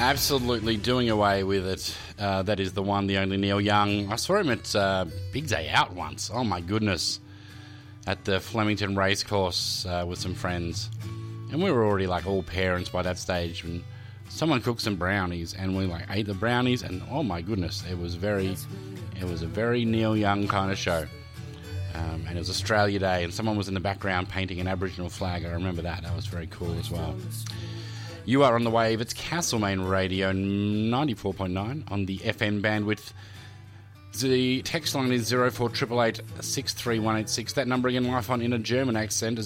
Absolutely doing away with it. That is the one, the only Neil Young. I saw him at Big Day Out once. Oh my goodness. At the Flemington Racecourse with some friends. And we were already like all parents by that stage. And someone cooked some brownies and we like ate the brownies and oh my goodness, it was a very Neil Young kind of show. And it was Australia Day and someone was in the background painting an Aboriginal flag. I remember that. That was very cool as well. You are on the wave. It's Castlemaine Radio 94.9 on the FM bandwidth. The text line is 0488 63186. That number again, live on in a German accent,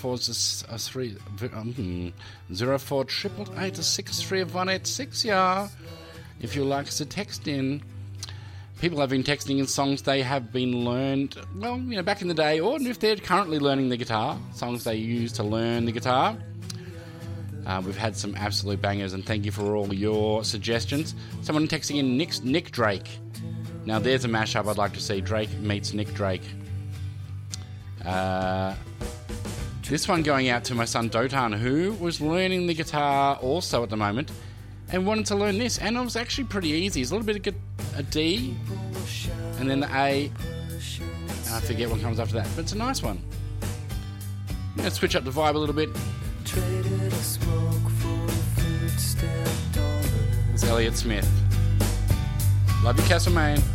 0488 63186. Yeah, if you like to text in. People have been texting in songs they have been learned, well, you know, back in the day, or if they're currently learning the guitar, songs they use to learn the guitar. We've had some absolute bangers, and thank you for all your suggestions. Someone texting in Nick Drake. Now, there's a mashup I'd like to see. Drake meets Nick Drake. This one going out to my son Dotan, who was learning the guitar also at the moment, and wanted to learn this, and it was actually pretty easy. It's a little bit of a D, and then the A. I forget what comes after that, but it's a nice one. Let's switch up the vibe a little bit. It's Elliott Smith. Love you, Castlemaine.